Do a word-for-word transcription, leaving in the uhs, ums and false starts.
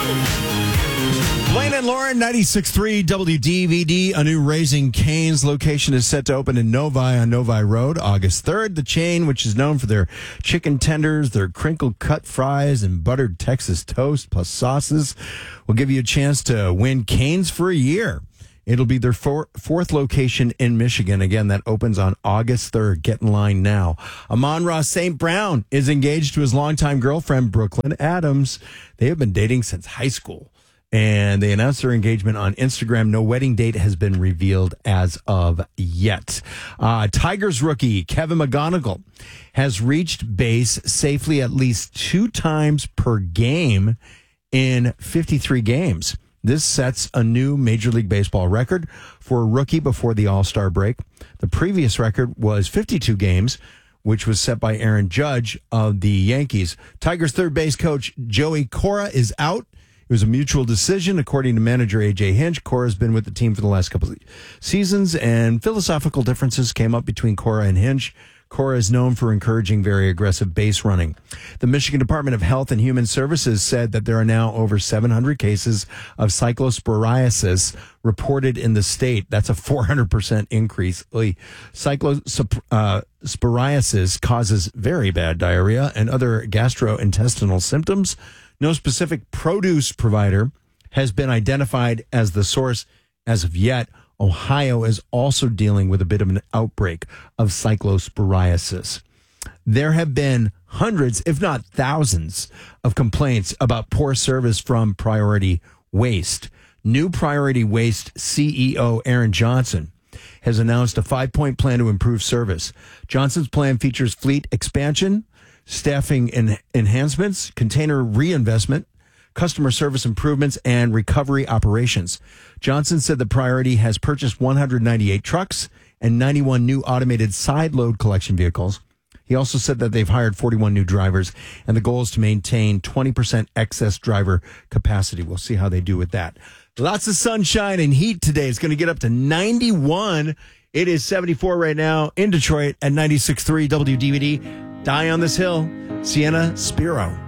Blaine and Lauren, ninety-six point three W D V D. A new Raising Cane's location is set to open in Novi on Novi Road August third. The chain, which is known for their chicken tenders, their crinkle cut fries, and buttered Texas toast plus sauces, will give you a chance to win Cane's for a year. It'll be their four, fourth location in Michigan. Again, that opens on August third. Get in line now. Amon-Ra Saint Brown is engaged to his longtime girlfriend, Brooklyn Adams. They have been dating since high school, and they announced their engagement on Instagram. No wedding date has been revealed as of yet. Uh, Tigers rookie Kevin McGonigal has reached base safely at least two times per game in fifty-three games. This sets a new Major League Baseball record for a rookie before the All-Star break. The previous record was fifty-two games, which was set by Aaron Judge of the Yankees. Tigers third base coach Joey Cora is out. It was a mutual decision, according to manager A J Hinch. Cora's been with the team for the last couple of seasons, and philosophical differences came up between Cora and Hinch. Cora is known for encouraging very aggressive base running. The Michigan Department of Health and Human Services said that there are now over seven hundred cases of cyclosporiasis reported in the state. That's a four hundred percent increase. Cyclosporiasis causes very bad diarrhea and other gastrointestinal symptoms. No specific produce provider has been identified as the source as of yet. Ohio is also dealing with a bit of an outbreak of cyclosporiasis. There have been hundreds, if not thousands, of complaints about poor service from Priority Waste. New Priority Waste C E O Aaron Johnson has announced a five-point plan to improve service. Johnson's plan features fleet expansion, staffing en- enhancements, container reinvestment, customer service improvements, and recovery operations. Johnson said the Priority has purchased one hundred ninety-eight trucks and ninety-one new automated side load collection vehicles. He also said that they've hired forty-one new drivers, and the goal is to maintain twenty percent excess driver capacity. We'll see how they do with that. Lots of sunshine and heat today. It's going to get up to ninety-one. It is seventy-four right now in Detroit at ninety-six point three W D V D. Die on this hill, Sienna Spiro.